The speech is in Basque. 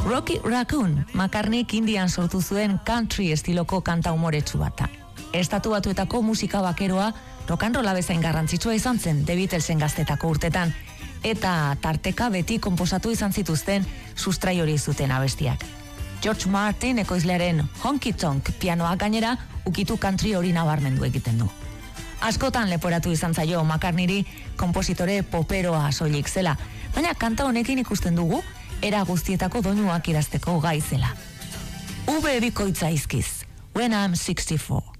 Rocky Raccoon, McCartneyk Indian sortu zuen country estiloko kanta umoretsu bata. Estatu Batuetako musika bakeroa rock and rolla bezain garrantzitsua izan zen The Beatlesen gaztetako urtetan, eta tarteka beti konposatu izan zituzten sustrai hori zuten abestiak. George Martin ekoizlearen Honky Tonk pianoak gainera ukitu country hori nabarmendu egiten du. Askotan leporatu izan zaio McCartneyri konpositore poperoa soilik zela, baina kanta honekin ikusten dugu era guztietako doinuak idazteko gai zela. V bikoitza izkiz, When I'm 64.